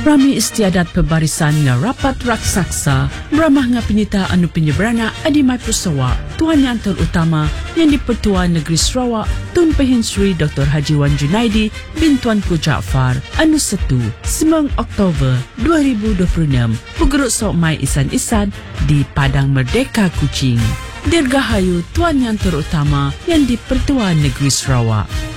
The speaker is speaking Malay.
Rami istiadat pebarisan nga rapat raksasa beramah nga penyita anu penyeberana adi mai pusawa Tuan Yang Terutama yang di-Pertua Negeri Sarawak Tun Pehin Sri Dr. Haji Wan Junaidi bin Tuanku Jaafar anu 1 9 Oktober 2026 pugeruk sok mai isan-isan di Padang Merdeka Kuching. Dirgahayu Tuan Yang Terutama yang di-Pertua Negeri Sarawak.